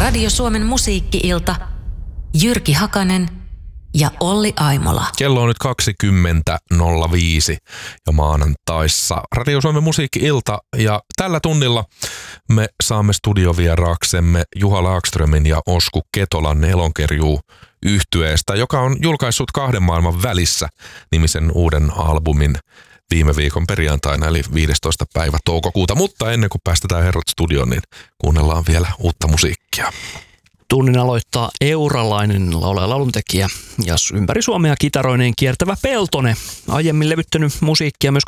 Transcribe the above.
Radio Suomen musiikki-ilta, Jyrki Hakanen ja Olli Aimola. Kello on nyt 20.05 ja maanantaissa Radio Suomen musiikki-ilta ja tällä tunnilla me saamme studiovieraaksemme Juha Laakströmin ja Osku Ketolan Elonkerjuu -yhtyeestä, joka on julkaissut Kahden maailman välissä -nimisen uuden albumin viime viikon perjantaina, eli 15. päivä toukokuuta. Mutta ennen kuin päästetään herrat studioon, niin kuunnellaan vielä uutta musiikkia. Tunnin aloittaa euralainen laulaja lauluntekijä ja ympäri Suomea kitaroineen kiertävä Peltonen. Aiemmin levyttänyt musiikkia myös